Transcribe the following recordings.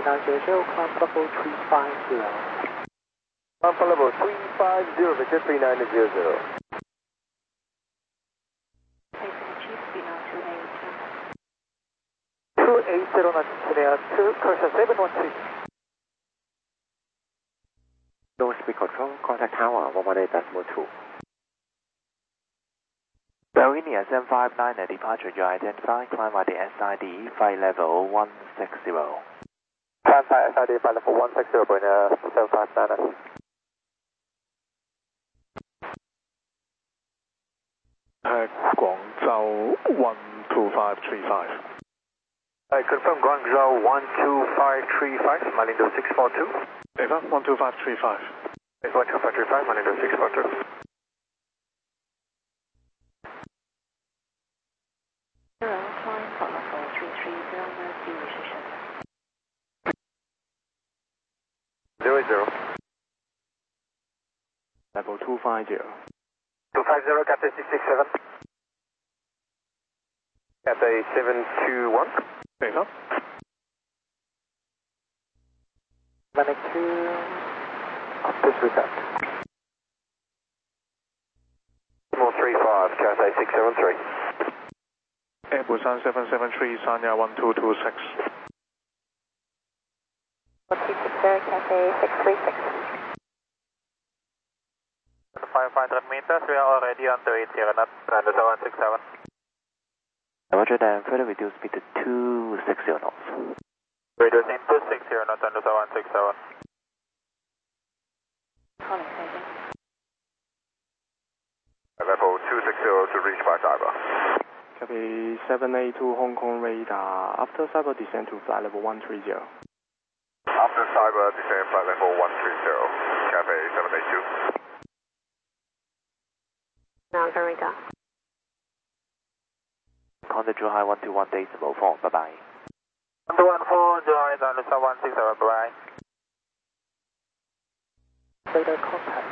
3900, climb level 350. Climb level 350, Victor 3900. Chief, speed now 280 knots, clear to Cursor 713. Low speed control, contact tower 118.2. Bellini SM59 at departure, you identify, climb at the SID, flight level 160. Climb by SID, flight level 160, Bernier 759. Guangzhou 12535. I confirm Guangzhou 12535, Malindo 642. Ava 12535. 12535, Malindo 642. Climb flight level 330, no speed restriction. 00. Level 250. 250, Cathay 667. Cathay 721. Ava. Manic 2, disregard. Small 35, Cathay 673. Busan 773, Sanya 1226. 160, Cathay 636. 500 meters, we are already on 280 knots, Thunder 167. Roger, then further reduce speed to 260 knots. Reducing 260 knots, Thunder 167. Calling staging. Level 260 to reach by Cyber. Copy 782 Hong Kong radar. After Cyber, descend to flight level 130. After Cyber, descend flight level 130. Cathay 782. Now radar. Contact Zhuhai 121 decimal 4, bye bye. 114, Zhuhai, Thunder 160, bye bye. Radar contact.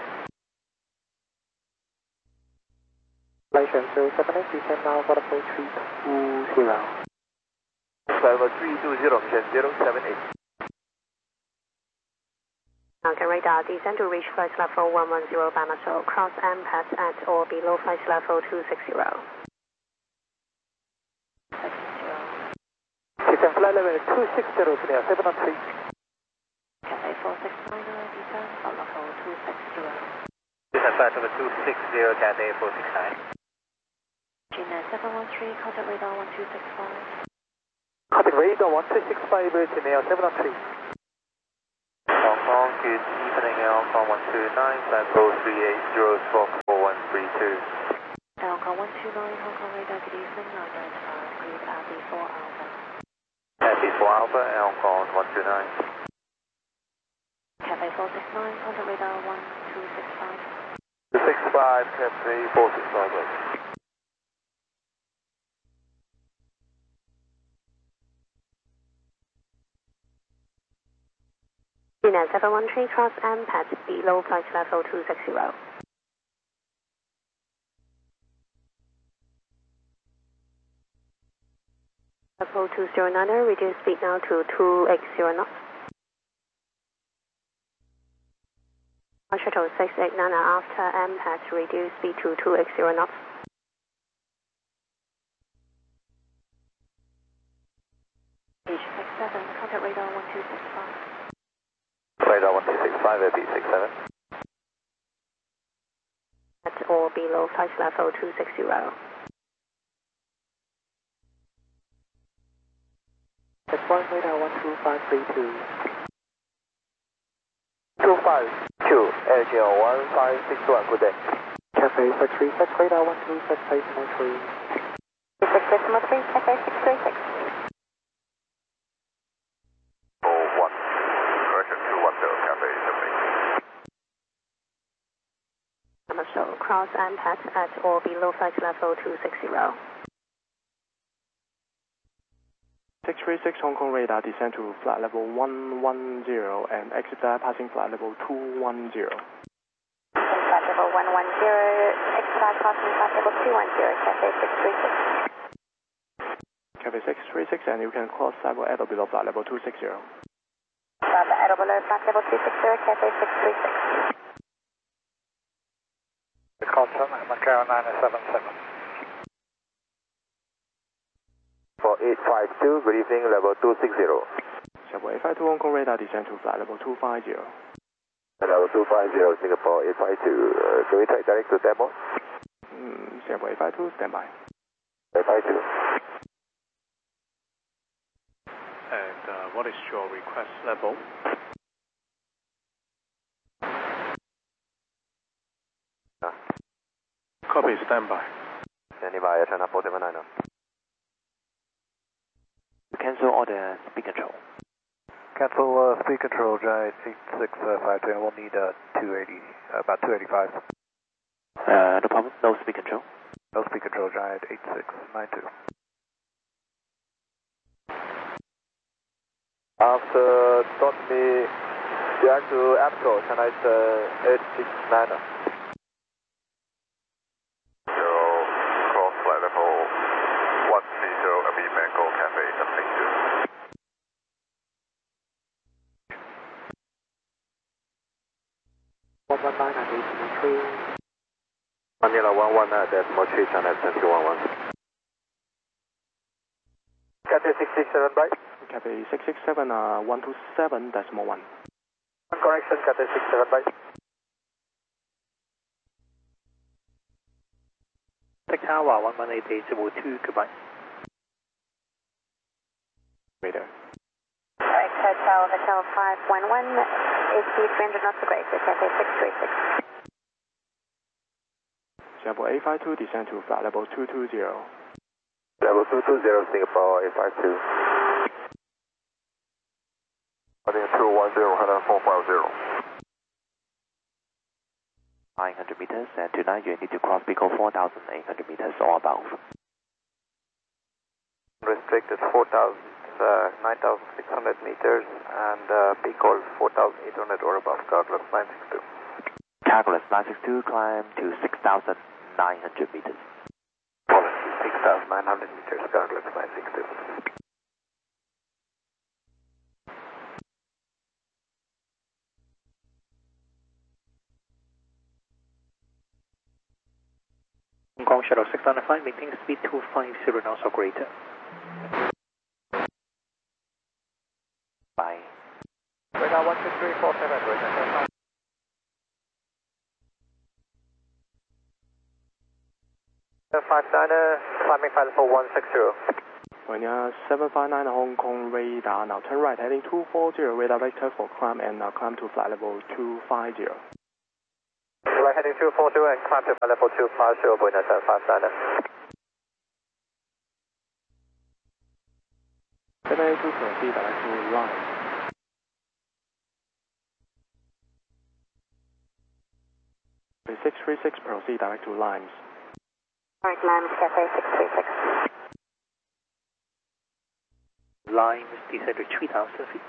Station 078, descend now for level 320. Level 320, descend 078. Radar, descend to reach flight level 110 Bamaso, cross MPAS at or below flight level 260. Descend flight level 260, clear 713. Cathay 469, descend flight level 260. Descend flight level 260, Cathay 469. GNet 713, contact radar 1265. Contact radar 1265, Genea 713. Hong Kong, good evening, Hong Kong 129, Bangkok 38044132. Hong Kong 129, Hong Kong radar, good evening, identify, grid RB4 Alpha. RB4 Alpha, Hong Kong 129. Cathay 469, contact radar 1265. 265, Cathay 465. GNet 713, cross MPAS below flight level 260. Level 209, reduce speed now to 280 knots. Shuttle 689 after MPAS, reduce speed to 280 knots. H67, contact radar 1265. Radar 1265, AB67. At or below flight level 260. That's one radar 12532. 252, AGL 1561, good day. Cathay 636, radar 126.3. 6.3, Cathay 636. 01, correction 210, Cathay 78. So cross MPAS at or below flight level 260. 636 Hong Kong radar, descend to flight level 110 and exit there, passing flight level 210. Flight level 110, exit crossing flight level 210, Cathay 636. Cathay 636, and you can cross cyber at or below flight level 260. Sierra below flight level 260, Cathay 636. Contact Macau 977. For 852, good evening, level 260. Singapore 852 Hong Kong radar descend to flight level 250. Level 250, Singapore 852. Can we take direct to demo? Singapore 852, standby. 852. And what is your request level? Copy, standby. Standing by, China 479. Cancel all the speed control. Cancel speed control, Giant 86520. We'll need 280, about 285. No problem, no speed control. No speed control, Giant 8692. After Tottenham, direct to Apco, China 869. Cross flight level 130, Abbey Mango Cafe, something to. Manila 11 decimal 3, China 211. Cathay 667 by. Cathay 667, 127.1. Correction, Cathay 67 by. 6 Tower 118.2, goodbye. Radar. Right, Hotel 511, AC 300 knots to greater, Cathay 636. Singapore 852 descend to flight level 220. Level 220, Singapore 852. Heading 210, heading 450. 900 meters and tonight you need to cross Pico 4,800 meters or above. Restricted 9,600 meters and Pico 4,800 or above, Calculus 962. Calculus 962, climb to 6,900 meters. 6,900 meters, Calculus 962. Hong Kong Shuttle 695, maintain speed 250 knots or greater. Bye. Radar 12347, radar 59er, climbing flight level 160. Pioneer 759 Hong Kong radar, now turn right, heading 240, radar vector for climb and climb to flight level 250. Right heading 240 and climb to flight level 250, Pioneer 759er. 782 proceed direct to line. The 636 proceed direct to lines. Right, Lambs, Cathay 636. Lines, descend to 3,000 feet.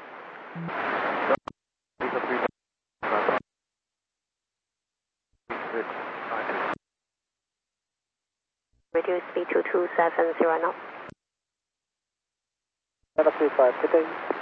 Reduce speed to 270 knots. 735, good day.